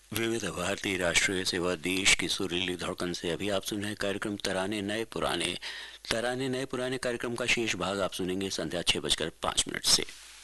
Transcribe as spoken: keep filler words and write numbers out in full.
विविध भारती राष्ट्रीय सेवा देश की सुरीली धड़कन से अभी आप सुन रहे हैं कार्यक्रम तराने नए पुराने। तराने नए पुराने कार्यक्रम का शेष भाग आप सुनेंगे संध्या छह बजकर पाँच मिनट से।